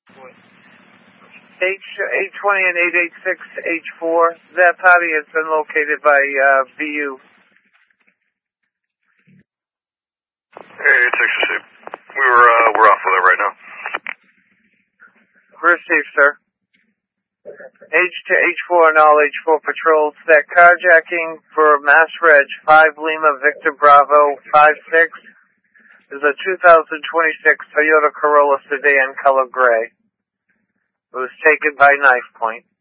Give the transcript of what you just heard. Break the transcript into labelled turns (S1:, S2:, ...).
S1: H820 and 886H4. That party has been located by VU.
S2: Hey, it's Ecstasy. We're off with it right now.
S1: Received, sir. H to H4 and all H4 patrols. That carjacking for Mass Reg 5 Lima Victor Bravo 56 is a 2026 Toyota Corolla sedan color gray. It was taken by knife point.